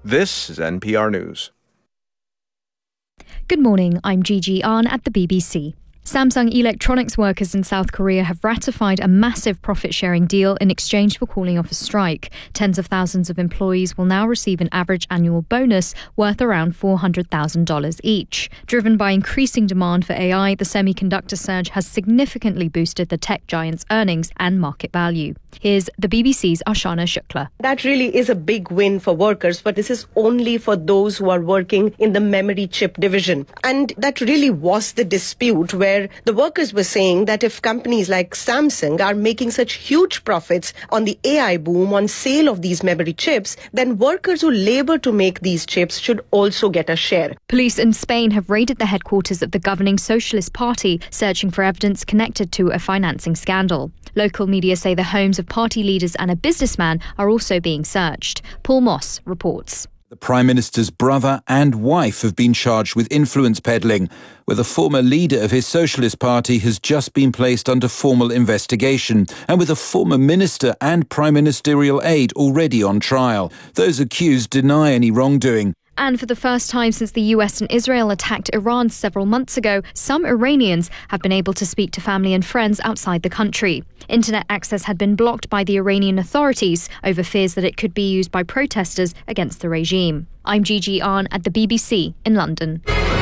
This is NPR News. Good morning, I'm Gigi Ahn at the BBC. Samsung electronics workers in South Korea have ratified a massive profit-sharing deal in exchange for calling off a strike. Tens of thousands of employees will now receive an average annual bonus worth around $400,000 each. Driven by increasing demand for AI, the semiconductor surge has significantly boosted the tech giant's earnings and market value. Here's the BBC's Ashana Shukla. That really is a big win for workers, but this is only for those who are working in the memory chip division. And that really was the dispute, where the workers were saying that if companies like Samsung are making such huge profits on the AI boom, on sale of these memory chips, then workers who labor to make these chips should also get a share. Police in Spain have raided the headquarters of the governing Socialist Party, searching for evidence connected to a financing scandal. Local media say the homes of party leaders and a businessman are also being searched. Paul Moss reports. The Prime Minister's brother and wife have been charged with influence peddling, where the former leader of his Socialist Party has just been placed under formal investigation, and with a former minister and prime ministerial aide already on trial. Those accused deny any wrongdoing. And for the first time since the US and Israel attacked Iran several months ago, some Iranians have been able to speak to family and friends outside the country. Internet access had been blocked by the Iranian authorities over fears that it could be used by protesters against the regime. I'm Gigi Ahn at the BBC in London.